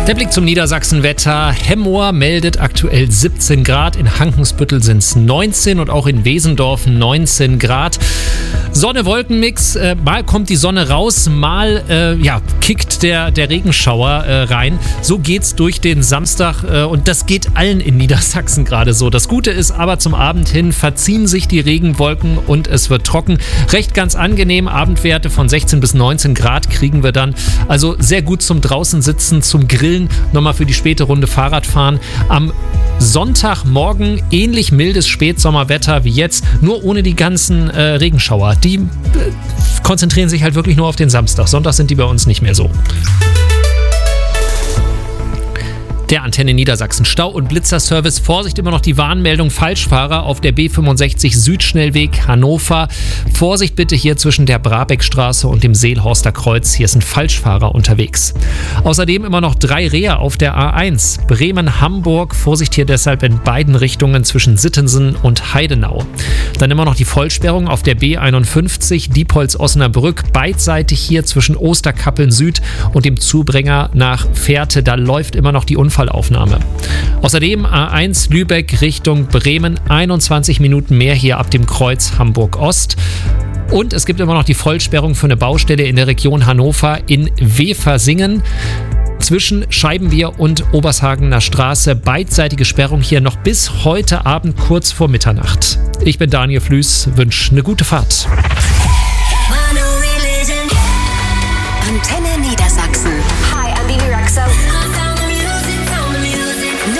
Der Blick zum Niedersachsenwetter. Hemmoor meldet aktuell 17 Grad, in Hankensbüttel sind es 19 und auch in Wesendorf 19 Grad. Sonne-Wolken-Mix, mal kommt die Sonne raus, mal kickt der Regenschauer rein. So geht's durch den Samstag und das geht allen in Niedersachsen gerade so. Das Gute ist aber, zum Abend hin verziehen sich die Regenwolken und es wird trocken. Recht ganz angenehm, Abendwerte von 16 bis 19 Grad kriegen wir dann. Also sehr gut zum draußen sitzen, zum Grillen, nochmal für die späte Runde Fahrradfahren. Am Sonntagmorgen ähnlich mildes Spätsommerwetter wie jetzt, nur ohne die ganzen Regenschauer. Die konzentrieren sich halt wirklich nur auf den Samstag. Sonntag sind die bei uns nicht mehr so. Der Antenne Niedersachsen Stau- und Blitzerservice. Vorsicht, immer noch die Warnmeldung Falschfahrer auf der B65 Südschnellweg Hannover. Vorsicht bitte hier zwischen der Brabeckstraße und dem Seelhorster Kreuz. Hier sind Falschfahrer unterwegs. Außerdem immer noch 3 Reher auf der A1. Bremen-Hamburg. Vorsicht hier deshalb in beiden Richtungen zwischen Sittensen und Heidenau. Dann immer noch die Vollsperrung auf der B51 Diepholz-Osnabrück. Beidseitig hier zwischen Osterkappeln Süd und dem Zubringer nach Fährte. Da läuft immer noch die Unfallaufnahme. Außerdem A1 Lübeck Richtung Bremen, 21 Minuten mehr hier ab dem Kreuz Hamburg-Ost. Und es gibt immer noch die Vollsperrung für eine Baustelle in der Region Hannover in Wefersingen. Zwischen Scheibenbier und Obershagener Straße. Beidseitige Sperrung hier noch bis heute Abend kurz vor Mitternacht. Ich bin Daniel Flüß, wünsche eine gute Fahrt. Antenne Niedersachsen. Hi, I'm Bibi Rexha.